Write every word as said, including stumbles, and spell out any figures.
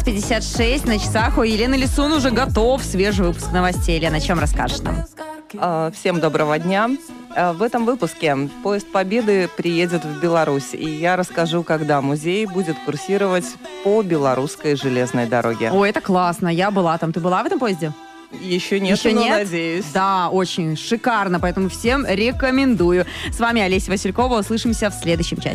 пятьдесят шесть на часах. У Елены Лисун уже готов свежий выпуск новостей. Лена, о чем расскажешь нам? Всем доброго дня. В этом выпуске поезд Победы приедет в Беларусь, и я расскажу, когда музей будет курсировать по белорусской железной дороге. О, это классно. Я была там. Ты была в этом поезде? Еще нет, Еще но нет? надеюсь. Да, очень шикарно, поэтому всем рекомендую. С вами Олеся Василькова. Услышимся в следующем часе.